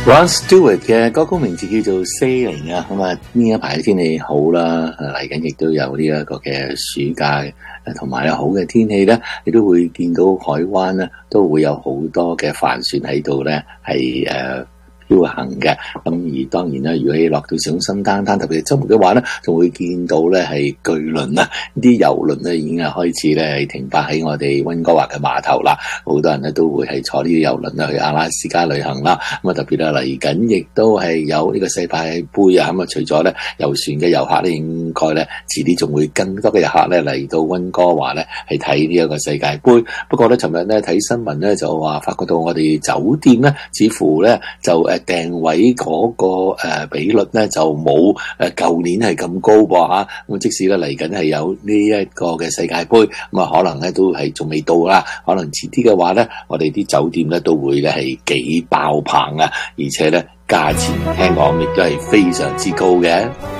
Ron Stewart 嘅歌曲名字叫做 Sailing 啊，咁啊呢一排天氣好啦，嚟緊亦都有呢一個嘅暑假嘅，同埋好嘅天氣咧，你都會見到海灣咧都會有好多嘅帆船喺度咧，係飄行嘅。咁而當然啦，如果你落到上新灘灘，特別係周末嘅話咧，仲會見到咧係巨輪啊，啲郵輪咧已經係開始咧係停泊喺我哋溫哥華嘅碼頭啦。好多人咧都會係坐呢啲郵輪啊去阿拉斯加旅行啦。咁啊特別啊嚟緊亦都係有呢個世界盃啊。咁啊除咗咧遊船嘅遊客咧，應該咧遲啲仲會更多嘅遊客咧嚟到溫哥華咧係睇呢一個世界盃。不過咧，尋日咧睇新聞咧就話發覺到我哋酒店咧，似乎咧就訂位嗰個比率咧就冇舊年係咁高噃嚇。咁即使咧嚟緊係有呢一個嘅世界盃，咁啊可能咧都係仲未到啦。可能遲啲嘅話咧，我哋啲酒店咧都會咧係幾爆棚啊，而且咧價錢聽講亦都係非常之高嘅。